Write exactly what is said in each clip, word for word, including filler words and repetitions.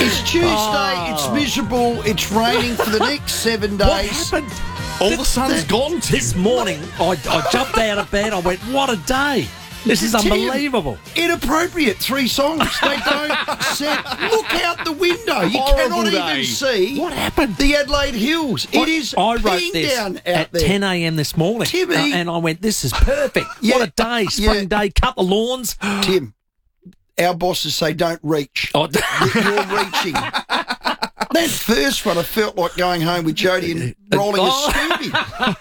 It's Tuesday, Oh. it's miserable, it's raining for the next seven What days. happened? All the sun's gone, Tim. This morning, I, I jumped out of bed. I went, what a day. This is Tim, unbelievable. Inappropriate three songs. They don't set. Look out the window. You Horrible cannot day. even see What happened? the Adelaide Hills. I- It is I wrote peeing this down out at there. ten a.m. this morning. Timmy. Uh, and I went, this is perfect. Yeah. What a day. Spring Yeah. day. Cut the lawns. Tim, our bosses say don't reach. Oh, You're reaching. That first one, I felt like going home with Jodie and rolling Oh. a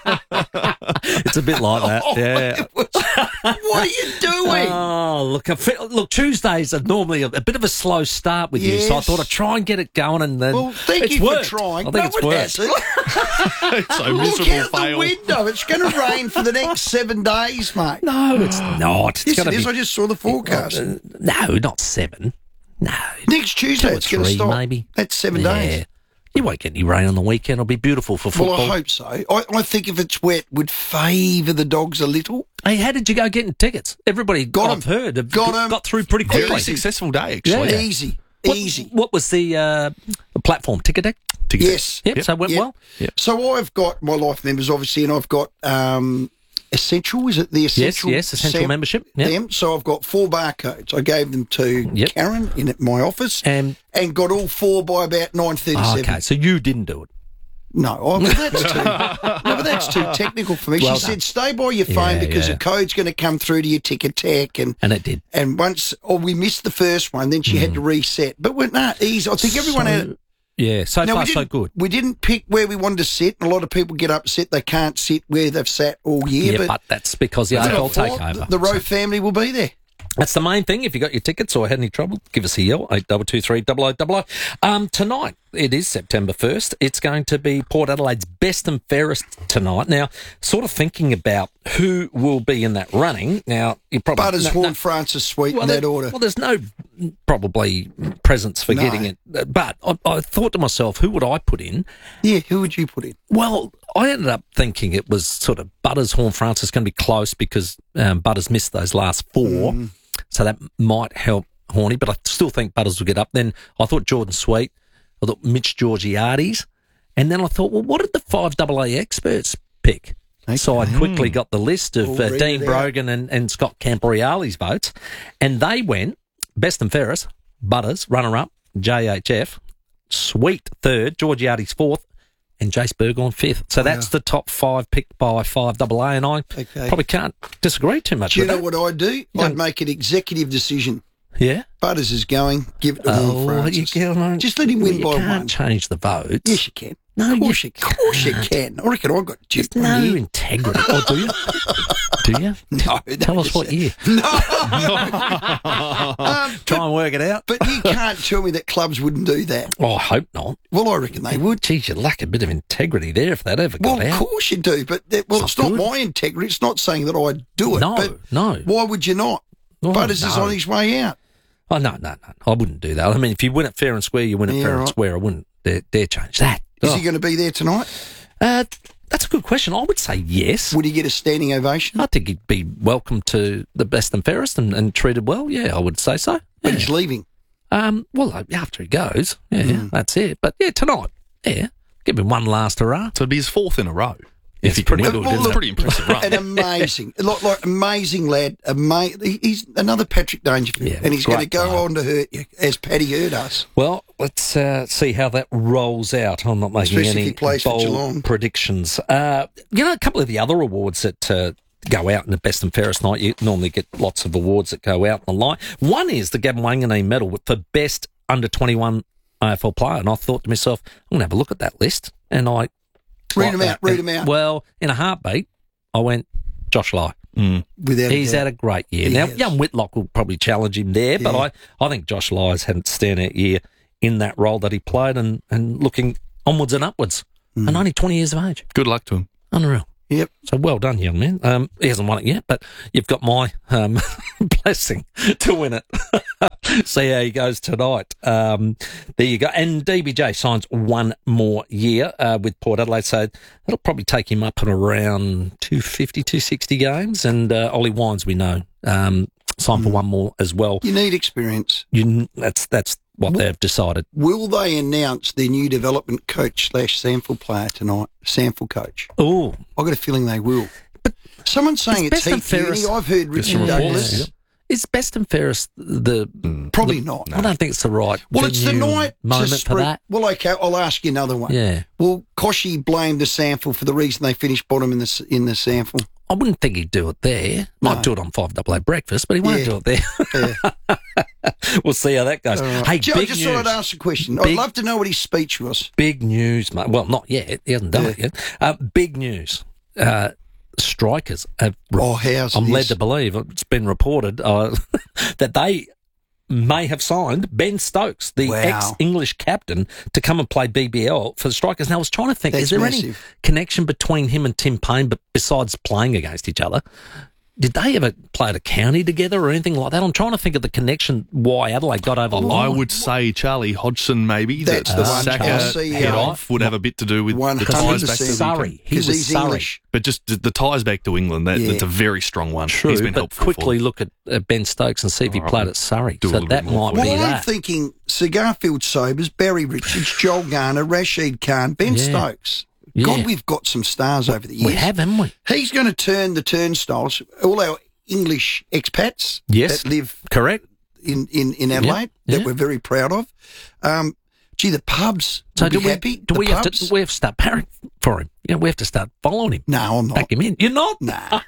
Scooby. it's a bit like that. Yeah. It was- what are you doing? Oh, look, I feel, look, Tuesdays are normally a, a bit of a slow start with you, so I Yes. thought I'd try and get it going, and then Well, thank it's you worked. for trying. I think no it's one worked. hasn't. so Look miserable out the fail. window. It's going to rain for the next seven days, mate. No, it's not. It's Yes, going it to is. be. I just saw the forecast. Uh, no, not seven. No. Next Tuesday, two or it's going to three, stop. maybe. That's seven Yeah. days. You won't get any rain on the weekend. It'll be beautiful for football. Well, I hope so. I, I think if it's wet, would favour the dogs a little. Hey, how did you go getting tickets? Everybody, Got 'em. I've heard, have Got got, 'em. got through pretty quickly. Very successful day, actually. Yeah. Easy, What, easy. What was the uh, platform? Ticket deck? Ticket. Yes. Yep, so it went Yep. well. So I've got my life members, obviously, and I've got um, Essential. Is it the Essential? yes, Essential Sam- membership, yep. Them. So I've got four barcodes. I gave them to Yep. Karen in at my office And and got all four by about nine thirty-seven. okay, so you didn't do it. No, oh, well, that's too. no, but that's too technical for me. Well she done. said, "Stay by your phone Yeah, because yeah. the code's going to come through to your ticket tech." And And it did. and once, or we missed the first one, then she had to reset. But we're not easy. I think everyone so, had. Yeah, so Now, far we so didn't- good. We didn't pick where we wanted to sit, and a lot of people get upset they can't sit where they've sat all year. Yeah, but but that's because the A F L the, takeover. the Rowe family will be there. That's the main thing. If you got your tickets or had any trouble, give us a yell, eight two two three, double oh double oh. Um, tonight, it is September first. It's going to be Port Adelaide's best and fairest tonight. Now, sort of thinking about who will be in that running. Now, you probably... Butters, no, Horn, no, Francis, Sweet well, in that there- order. Well, there's no probably presence for No. getting it. But I, I thought to myself, who would I put in? Yeah, who would you put in? Well, I ended up thinking it was sort of Butters, Horn, Francis going to be close because um, Butters missed those last four. Mm. So that might help Horny, but I still think Butters will get up. Then I thought Jordan Sweet, I thought Mitch Georgiades, and then I thought, well, what did the five double A experts pick? So I quickly got the list of All uh, read Dean it out. Brogan and, and Scott Camporeale's votes, and they went best and fairest, Butters, runner-up, J H F, Sweet third, Georgiades fourth, and Jace Burgoyne fifth. So that's the top five picked by five double A, and I Okay. probably can't disagree too much Do you with know that. what I'd do? No. I'd make an executive decision. Yeah? Butters is going. Give it to Horn, Oh, Francis. you can, Just let him win you by can't one. change the votes. Yes, you can. No, of course you you, of course you can. I reckon I got There's gypped no one year. integrity. Oh, do you? Do you? No, Tell no, us what year. Um, Try and work it out. but you can't tell me that clubs wouldn't do that. Oh, I hope not. Well, I reckon they would. Geez, you lack a bit of integrity there if that ever Well, got of out. course you do. But that, well, It's it's not not good. my integrity. It's not saying that I do it. No, but no. why would you not? Oh, Butters is no. on his way out. Oh, no, no, no. I wouldn't do that. I mean, if you win it fair and square, you win it Yeah, fair and right. square. I wouldn't dare, dare change that. Is Oh. he going to be there tonight? Uh, that's a good question. I would say yes. Would he get a standing ovation? I think he'd be welcome to the best and fairest and, and treated well. Yeah, I would say so. But Yeah. he's leaving. Um, well, uh, after he goes, yeah, Mm. that's it. But yeah, tonight, yeah, give him one last hurrah. So it'd be his fourth in a row. It's If he pretty can good, win. Well, It's look- a pretty impressive run. An amazing, like, like amazing lad. Ama- he's another Patrick Dangerfield, Yeah, and he's going to great go player. on to hurt you, as Paddy hurt us. Well, let's uh, see how that rolls out. I'm not making Especially if any he plays for bold Geelong. predictions. Uh, you know, a couple of the other awards that uh, go out in the best and fairest night, you normally get lots of awards that go out on the line. One is the Gavin Wanganeen medal for best under twenty-one A F L player, and I thought to myself, I'm going to have a look at that list, and I Read like him that. out, read And- him out. Well, in a heartbeat, I went Josh Lai. Without He's a had doubt. a great year. He now, has. young Whitlock will probably challenge him there, but Yeah. I, I think Josh Lyers had a standout year in that role that he played and, and looking onwards and upwards. Hmm. And only twenty years of age. Good luck to him. Unreal. Yep. So well done, young man. Um, he hasn't won it yet, but you've got my um, blessing to win it. See how he goes tonight. Um, there you go. And D B J signs one more year uh, with Port Adelaide, so that'll probably take him up at around two fifty, two sixty games. And uh, Ollie Wines, we know, um, sign for one more as well. You need experience. You, that's that's what they've decided. Will they announce their new development coach slash Sample player tonight? Sample coach. Oh, I've got a feeling they will. But someone's saying it's, Best and Heath Uni. fairest. I've heard There's Richard some Douglas. reports. is best and fairest the Probably the- not. I don't think it's the right. Well, it's the venue night moment to for spread. that. Well, okay, I'll ask you another one. Yeah, Will Koshy blame the Sample for the reason they finished bottom in the s- in the Sample? I wouldn't think he'd do it there. Might No. do it on five double A breakfast, but he won't Yeah. do it there. Yeah. We'll see how that goes. Hey, Gee, I big just news. thought I'd ask a question. Big- I'd love to know what his speech was. Big news, mate. Well, not yet. He hasn't done Yeah. it yet. Uh, big news. Uh, strikers have. Oh, how's I'm this? led to believe it's been reported uh, that they may have signed Ben Stokes, the Wow. ex-English captain, to come and play B B L for the Strikers. Now, I was trying to think, That's is there any massive. connection between him and Tim Payne, but besides playing against each other? Did they ever play at a county together or anything like that? I'm trying to think of the connection why Adelaide got over the line. I would say Charlie Hodgson, maybe. That's that the one, Saka Chelsea, head uh, off would have a bit to do with one the hundred ties back to percent. Surrey. He Because was he's Surrey. English. But just the, the ties back to England, that, Yeah. that's a very strong one. True, He's been but helpful quickly for look at uh, Ben Stokes and see if he All right, played at Surrey. do a So little that bit more might for be Well, I'm that. thinking Sir Garfield Sobers, Barry Richards, Joel Garner, Rashid Khan, Ben Yeah. Stokes. Yeah. God, we've got some stars over the years. We have, haven't we? He's going to turn the turnstiles. All our English expats Yes. that live Correct. in, in, in Adelaide Yeah. that we're very proud of. Um, gee, the pubs So will do be we, happy. do the we have pubs. to we have to start parroting for him? You know, we have to start following him. No, I'm not. Back him in. You're not? Nah,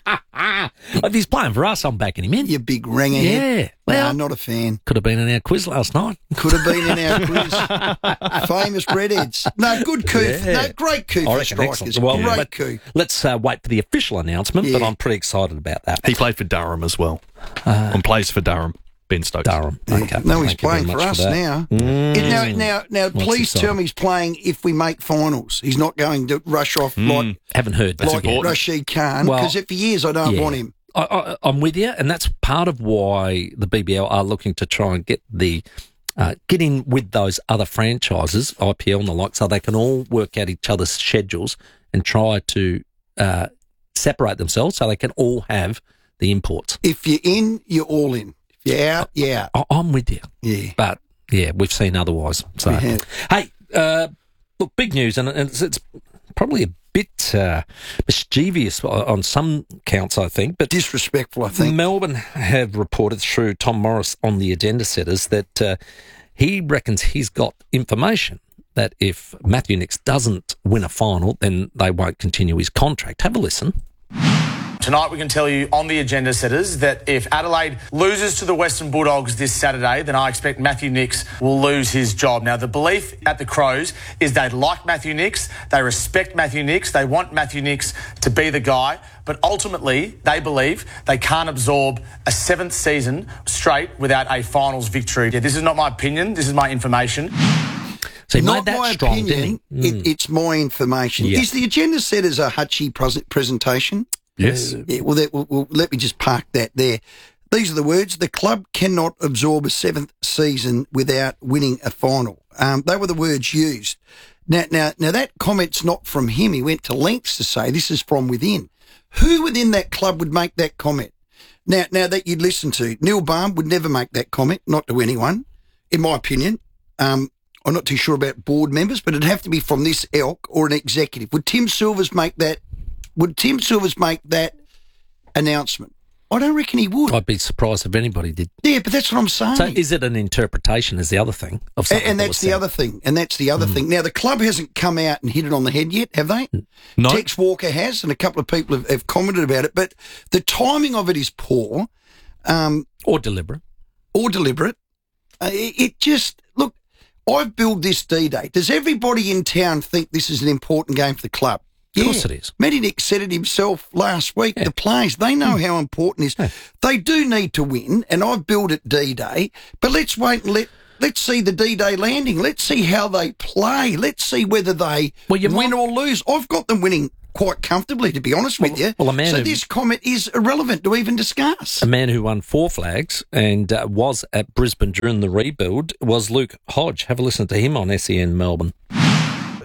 If he's playing for us, I'm backing him in. you big ringer Yeah. head. Well, no, not a fan. could have been in our quiz last night. Could have been in our quiz. Famous redheads. No, good coup. Yeah. No, great coup I for reckon strikers. excellent. Well, great let- coup. Let's uh, wait for the official announcement, but Yeah. I'm pretty excited about that. He played for Durham as well. and plays for Durham, Ben Stokes. Durham. Okay. No, he's Thank you very playing for much us that. now. Mm. It- now, now, now, What's please exciting? tell me he's playing if we make finals. He's not going to rush off like, Haven't heard that. That's like important. Rashid Khan, Well, because for years I don't yeah. want him. I, I, I'm with you, and that's part of why the B B L are looking to try and get the uh, get in with those other franchises, I P L and the like, so they can all work out each other's schedules and try to uh, separate themselves, so they can all have the imports. If you're in, you're all in. If you're out, you're out. I, I'm with you, Yeah. but yeah, we've seen otherwise. So, We have. hey, uh, look, big news, and it's, it's probably a bit uh, mischievous on some counts, I think, but Disrespectful, I think. Melbourne have reported through Tom Morris on the agenda setters that uh, he reckons he's got information that if Matthew Nicks doesn't win a final, then they won't continue his contract. Have a listen. Tonight we can tell you on the agenda setters that if Adelaide loses to the Western Bulldogs this Saturday, then I expect Matthew Nicks will lose his job. Now, the belief at the Crows is they like Matthew Nicks, they respect Matthew Nicks, they want Matthew Nicks to be the guy, but ultimately they believe they can't absorb a seventh season straight without a finals victory. Yeah, this is not my opinion, this is my information. So he Not made that my strong, opinion. didn't he? It, it's my information. Yeah. Is the agenda set as a Hutchie pres- presentation? Yes. Yeah, well, that, well, well, let me just park that there. These are the words. The club cannot absorb a seventh season without winning a final. Um, they were the words used. Now, now, now that comment's not from him. He went to lengths to say this is from within. Who within that club would make that comment? Now, now that you'd listen to, Neil Baum would never make that comment, not to anyone, in my opinion. Um, I'm not too sure about board members, but it'd have to be from this ilk or an executive. Would Tim Silvers make that? Would Tim Silvers make that announcement? I don't reckon he would. I'd be surprised if anybody did. Yeah, but that's what I'm saying. So is it an interpretation is the other thing of and, something and that that's was the said? other thing. And that's the other Mm. thing. Now, the club hasn't come out and hit it on the head yet, have they? No. Tex Walker has, and a couple of people have, have commented about it. But the timing of it is poor um, Or deliberate. or deliberate. Uh, it, it just, look, I've billed this D-Day. Does everybody in town think this is an important game for the club? Of course it is. Matty Nick said it himself last week. Yeah. The players, they know how important it is. Yeah. They do need to win, and I've billed it D-Day, but let's wait and let, let's see the D-Day landing. Let's see how they play. Let's see whether they Well, you win might- or lose. I've got them winning quite comfortably, to be honest with you. well, a man so who- this comment is irrelevant to even discuss. A man who won four flags and uh, was at Brisbane during the rebuild was Luke Hodge. Have a listen to him on S E N Melbourne.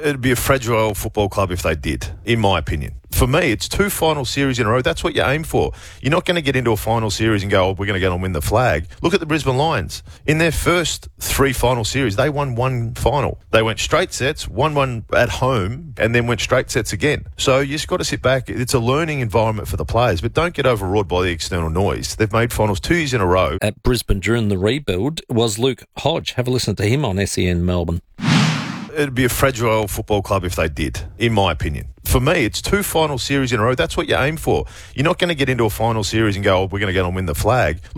It'd be a fragile football club if they did, in my opinion. For me, it's two final series in a row. That's what you aim for. You're not going to get into a final series and go, oh, we're going to go and win the flag. Look at the Brisbane Lions. In their first three final series, they won one final. They went straight sets, won one at home, and then went straight sets again. So you just got to sit back. It's a learning environment for the players, but don't get overawed by the external noise. They've made finals two years in a row. At Brisbane during the rebuild was Luke Hodge. Have a listen to him on S E N Melbourne. It'd be a fragile football club if they did, in my opinion. For me, it's two final series in a row. That's what you aim for. You're not going to get into a final series and go, oh, we're going to go and win the flag.